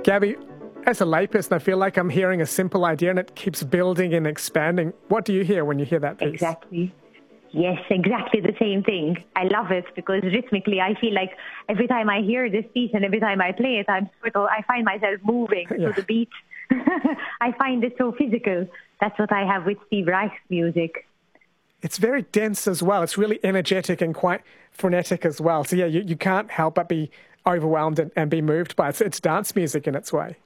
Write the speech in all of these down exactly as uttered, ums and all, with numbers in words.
Gabby, as a layperson, I feel like I'm hearing a simple idea and it keeps building and expanding. What do you hear when you hear that piece? Exactly. Yes, exactly the same thing. I love it because rhythmically I feel like every time I hear this piece and every time I play it, I'm sort of, I find myself moving yeah. to the beat. I find it so physical. That's what I have with Steve Reich's music. It's very dense as well. It's really energetic and quite frenetic as well. So yeah, you, you can't help but be overwhelmed and, and be moved by it. It's dance music in its way.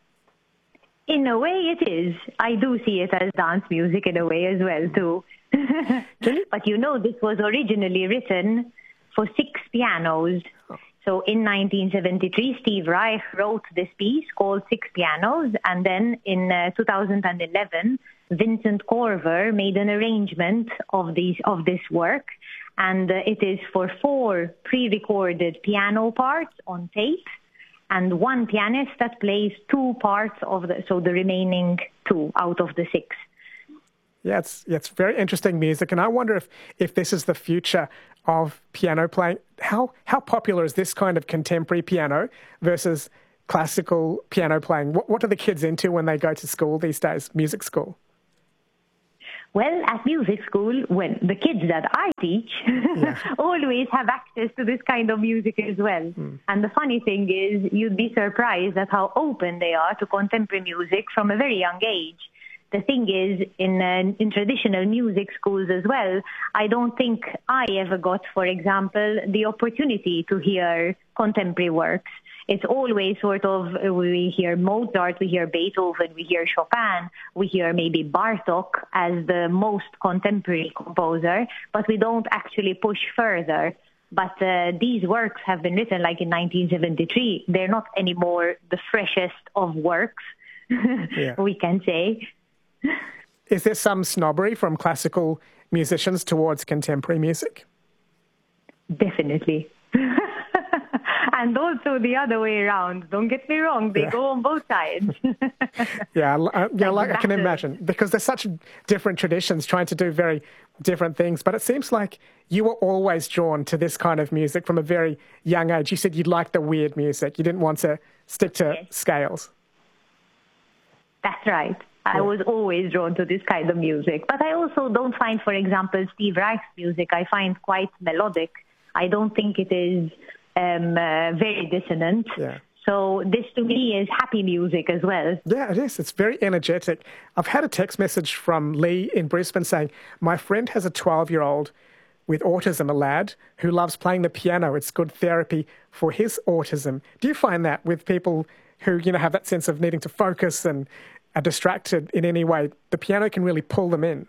In a way it is. I do see it as dance music in a way as well too. you? But you know, this was originally written for six pianos. Oh. So in nineteen seventy-three, Steve Reich wrote this piece called Six Pianos, and then in uh, two thousand eleven, Vincent Corver made an arrangement of these of this work, and uh, it is for four pre-recorded piano parts on tape, and one pianist that plays two parts of the, so the remaining two out of the six. Yeah, it's, yeah, it's very interesting music, and I wonder if, if this is the future of piano playing. How how popular is this kind of contemporary piano versus classical piano playing? What, what are the kids into when they go to school these days, music school? Well, at music school, when the kids that I teach yeah. always have access to this kind of music as well. Mm. And the funny thing is, you'd be surprised at how open they are to contemporary music from a very young age. The thing is, in, uh, in traditional music schools as well, I don't think I ever got, for example, the opportunity to hear contemporary works. It's always sort of, we hear Mozart, we hear Beethoven, we hear Chopin, we hear maybe Bartók as the most contemporary composer, but we don't actually push further. But uh, these works have been written like in nineteen seventy-three. They're not anymore the freshest of works, yeah. we can say. Is there some snobbery from classical musicians towards contemporary music? Definitely. And also the other way around. Don't get me wrong, they yeah. go on both sides. yeah, uh, yeah, like I can imagine, because there's such different traditions trying to do very different things. But it seems like you were always drawn to this kind of music from a very young age. You said you liked the weird music. You didn't want to stick to yes. scales. That's right. I was always drawn to this kind of music. But I also don't find, for example, Steve Reich's music, I find quite melodic. I don't think it is um, uh, very dissonant. Yeah. So this to me is happy music as well. Yeah, it is. It's very energetic. I've had a text message from Lee in Brisbane saying, my friend has a twelve-year-old with autism, a lad, who loves playing the piano. It's good therapy for his autism. Do you find that with people who, you know, have that sense of needing to focus and are distracted in any way, the piano can really pull them in?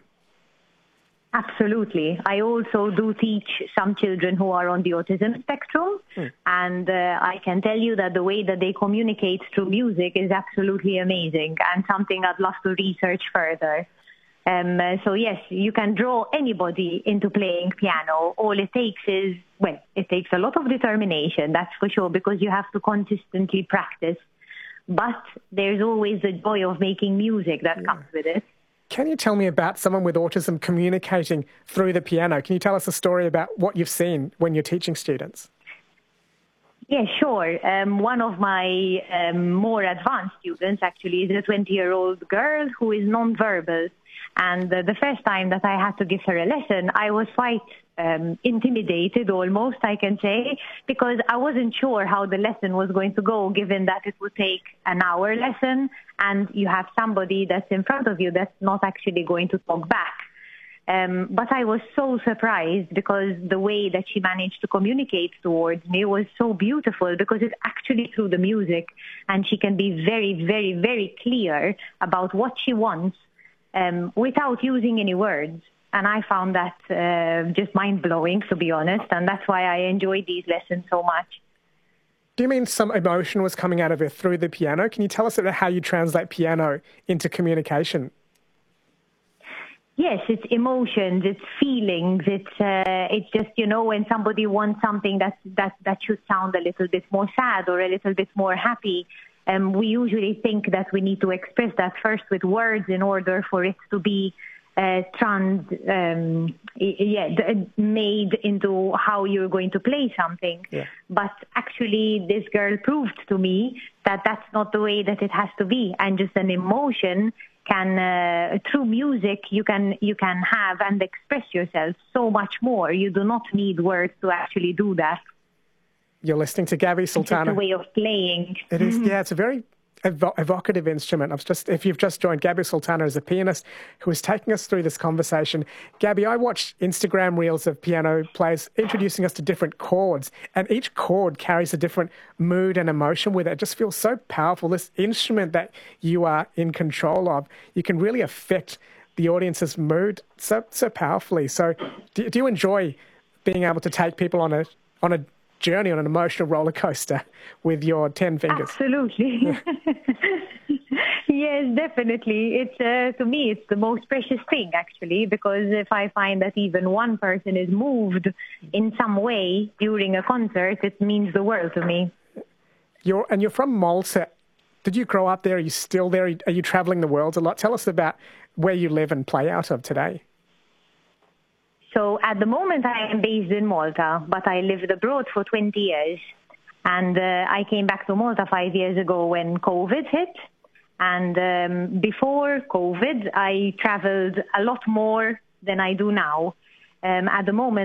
Absolutely. I also do teach some children who are on the autism spectrum, mm. and uh, I can tell you that the way that they communicate through music is absolutely amazing and something I'd love to research further. Um, uh, so yes, you can draw anybody into playing piano. All it takes is, well, it takes a lot of determination, that's for sure, because you have to consistently practice. But there's always the joy of making music that yeah. comes with it. Can you tell me about someone with autism communicating through the piano? Can you tell us a story about what you've seen when you're teaching students? Yeah, sure. Um, one of my um, more advanced students actually is a twenty-year-old girl who is nonverbal. And uh, the first time that I had to give her a lesson, I was quite um, intimidated almost, I can say, because I wasn't sure how the lesson was going to go, given that it would take an hour lesson and you have somebody that's in front of you that's not actually going to talk back. Um, but I was so surprised because the way that she managed to communicate towards me was so beautiful, because it's actually through the music, and she can be very, very, very clear about what she wants um, without using any words. And I found that uh, just mind-blowing, to be honest, and that's why I enjoy these lessons so much. Do you mean some emotion was coming out of her through the piano? Can you tell us about how you translate piano into communication? Yes, it's emotions, it's feelings, it's uh, it's just, you know, when somebody wants something that, that, that should sound a little bit more sad or a little bit more happy, um, we usually think that we need to express that first with words in order for it to be uh, trans, um, yeah, made into how you're going to play something. Yeah. But actually, this girl proved to me that that's not the way that it has to be, and just an emotion can, uh, through music, you can you can have and express yourself so much more. You do not need words to actually do that. You're listening to Gabby Sultana. It's just a way of playing. It is, yeah, it's a very evo- evocative instrument. I've just, if you've just joined, Gabby Sultana is a pianist who is taking us through this conversation. Gabby, I watch Instagram reels of piano players introducing us to different chords, and each chord carries a different mood and emotion with it. It just feels so powerful. This instrument that you are in control of, you can really affect the audience's mood so so powerfully. So do, do you enjoy being able to take people on a on a journey, on an emotional roller coaster with your ten fingers? Absolutely. Yes, definitely. It's uh, to me, it's the most precious thing, actually, because if I find that even one person is moved in some way during a concert, it means the world to me. You're and you're from Malta. Did you grow up there? Are you still there? Are you traveling the world a lot? Tell us about where you live and play out of today. So at the moment, I am based in Malta, but I lived abroad for twenty years. And uh, I came back to Malta five years ago when COVID hit. And um, before COVID, I traveled a lot more than I do now. Um, at the moment,